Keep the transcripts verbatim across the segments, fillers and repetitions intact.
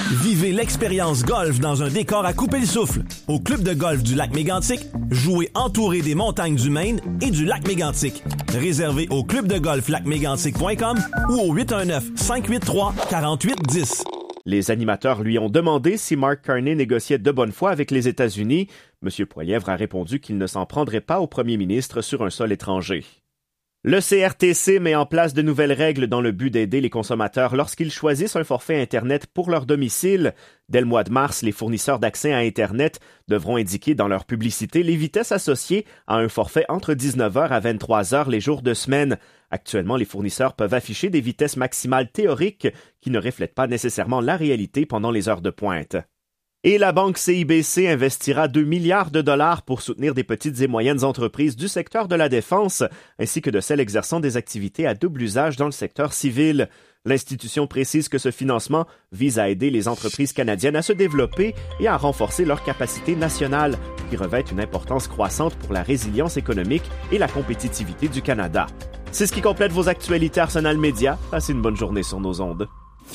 Vivez l'expérience golf dans un décor à couper le souffle. Au club de golf du lac Mégantic, jouez entouré des montagnes du Maine et du lac Mégantic. Réservé au club de golf lac mégantic point com ou au huit un neuf, cinq huit trois, quatre huit un zéro. Les animateurs lui ont demandé si Mark Carney négociait de bonne foi avec les États-Unis. M. Poilievre a répondu qu'il ne s'en prendrait pas au premier ministre sur un sol étranger. Le C R T C met en place de nouvelles règles dans le but d'aider les consommateurs lorsqu'ils choisissent un forfait Internet pour leur domicile. Dès le mois de mars, les fournisseurs d'accès à Internet devront indiquer dans leur publicité les vitesses associées à un forfait entre dix-neuf heures à vingt-trois heures les jours de semaine. Actuellement, les fournisseurs peuvent afficher des vitesses maximales théoriques qui ne reflètent pas nécessairement la réalité pendant les heures de pointe. Et la banque C I B C investira deux milliards de dollars pour soutenir des petites et moyennes entreprises du secteur de la défense, ainsi que de celles exerçant des activités à double usage dans le secteur civil. L'institution précise que ce financement vise à aider les entreprises canadiennes à se développer et à renforcer leur capacité nationale, qui revêt une importance croissante pour la résilience économique et la compétitivité du Canada. C'est ce qui complète vos actualités Arsenal Média. Passez une bonne journée sur nos ondes.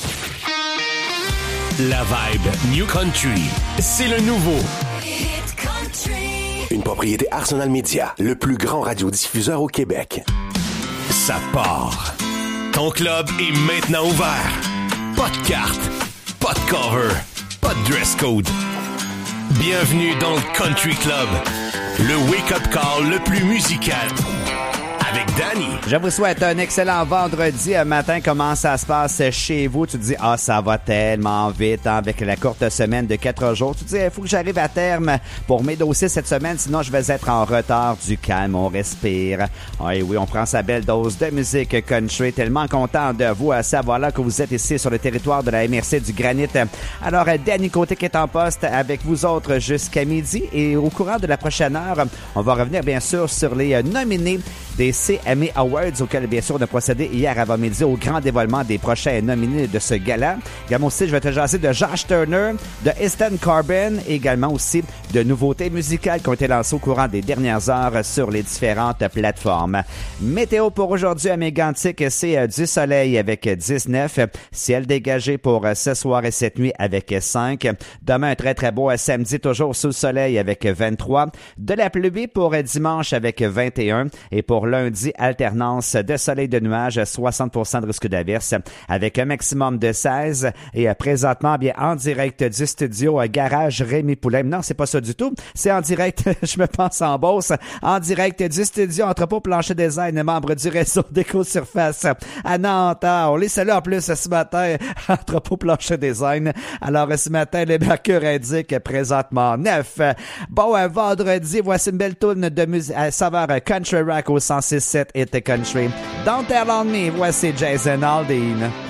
La vibe New Country, c'est le nouveau Hit Country. Une propriété Arsenal Media, le plus grand radiodiffuseur au Québec. Ça part. Ton club est maintenant ouvert. Pas de carte, pas de cover, pas de dress code. Bienvenue dans le Country Club, le wake-up call le plus musical. Avec Danny. Je vous souhaite un excellent vendredi matin. Comment ça se passe chez vous? Tu te dis, ah, ça va tellement vite hein, avec la courte semaine de quatre jours. Tu te dis, il faut que j'arrive à terme pour mes dossiers cette semaine, sinon je vais être en retard. Du calme, on respire. Ah, et oui, on prend sa belle dose de musique country. Tellement content de vous à savoir là que vous êtes ici sur le territoire de la M R C du Granit. Alors, Danny Côté qui est en poste avec vous autres jusqu'à midi. Et au courant de la prochaine heure, on va revenir bien sûr sur les nominés des C M A Awards, auquel bien sûr on a procédé hier avant-midi au grand dévoilement des prochains nominés de ce gala. Également aussi, je vais te jaser de Josh Turner, de Easton Corbin, et également aussi de nouveautés musicales qui ont été lancées au courant des dernières heures sur les différentes plateformes. Météo pour aujourd'hui à Mégantic, c'est du soleil avec dix-neuf, ciel dégagé pour ce soir et cette nuit avec cinq. Demain, un très très beau samedi, toujours sous le soleil avec vingt-trois. De la pluie pour dimanche avec vingt et un. Et pour lundi, alternance de soleil de nuages, soixante pour cent de risque d'averse avec un maximum de seize. Et présentement, bien en direct du studio Garage Rémi Poulain. Non, c'est pas ça du tout. C'est en direct, je me pense en Beauce, en direct du studio Entrepôt Plancher Design, membre du réseau d'Éco-Surface à Nantes. On les salue en plus ce matin, Entrepôt Plancher Design. Alors ce matin, les mercures indiquent présentement neuf. Bon, un vendredi, voici une belle tourne de musique à saveur country rock au cent six sept et Country. Don't Tell On Me, voici Jason Aldean.